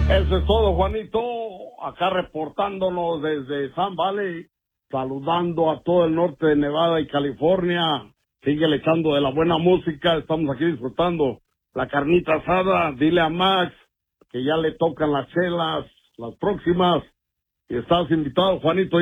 Eso es todo, Juanito. Acá reportándonos desde Sun Valley, saludando a todo el norte de Nevada y California. Sigue echando de la buena música. Estamos aquí disfrutando la carnita asada. Dile a Max que ya le tocan las chelas, las próximas. Y estás invitado, Juanito.